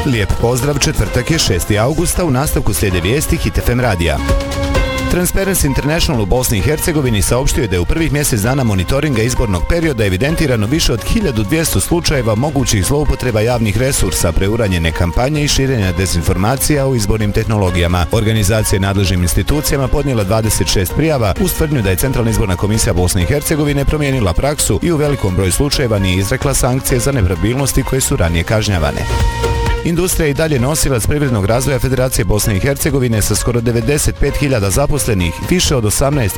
Lijep pozdrav, četvrtak je 6. augusta, u nastavku slijede vijesti Hit FM radija. Transparency International u Bosni i Hercegovini saopštio je da je u prvih mjesec dana monitoringa izbornog perioda evidentirano više od 1200 slučajeva mogućih zloupotreba javnih resursa, preuranjene kampanje i širenja dezinformacija o izbornim tehnologijama. Organizacija nadležnim institucijama podnijela 26 prijava uz tvrdnju da je Centralna izborna komisija Bosne i Hercegovine promijenila praksu i u velikom broju slučajeva nije izrekla sankcije za nepravilnosti koje su ranije kažnjavane. Industrija je i dalje nosilac privrednog razvoja Federacije Bosne i Hercegovine sa skoro 95.000 zaposlenih, više od 18